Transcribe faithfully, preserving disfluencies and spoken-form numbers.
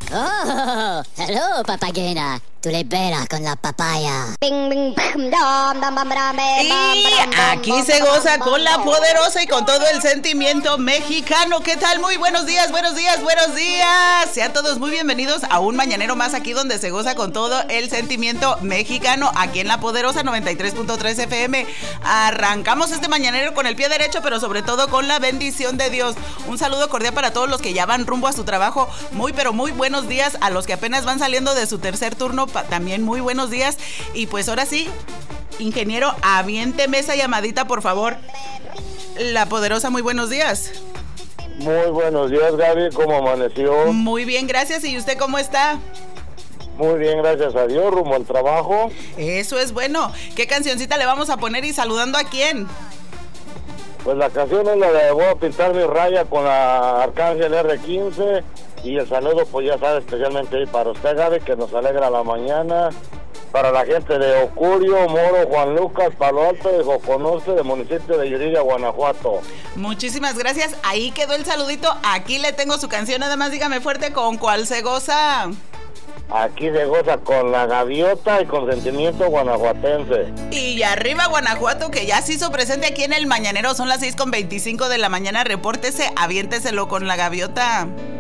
Oh, hello, papagena. Tú le veras con la papaya. Y aquí se goza con la poderosa y con todo el sentimiento mexicano. ¿Qué tal? Muy buenos días, buenos días, buenos días. Sean todos muy bienvenidos a un mañanero más aquí donde se goza con todo el sentimiento mexicano, aquí en la poderosa noventa y tres punto tres F M. Arrancamos este mañanero con el pie derecho, pero sobre todo con la bendición de Dios. Un saludo cordial para todos los que ya van rumbo a su trabajo. Muy, pero muy buenos días a los que apenas van saliendo de su tercer turno. También muy buenos días. Y pues ahora sí, ingeniero, aviénteme esa llamadita, por favor. La poderosa, muy buenos días. Muy buenos días, Gaby, ¿cómo amaneció? Muy bien, gracias. ¿Y usted cómo está? Muy bien, gracias a Dios, rumbo al trabajo. Eso es bueno. ¿Qué cancioncita le vamos a poner y saludando a quién? Pues la canción es la de Voy a pintar mi raya con la Arcángel R quince. Y el saludo, pues ya sabe, especialmente ahí para usted, Gaby, que nos alegra la mañana. Para la gente de Ocurio, Moro, Juan Lucas, Palo Alto y Joconoce, del municipio de Yuriria, Guanajuato. Muchísimas gracias. Ahí quedó el saludito. Aquí le tengo su canción. Además, dígame fuerte con cuál se goza. Aquí se goza con la gaviota y con sentimiento guanajuatense. Y arriba Guanajuato, que ya se hizo presente aquí en el mañanero. Son las seis con veinticinco de la mañana. Repórtese, aviénteselo con la gaviota.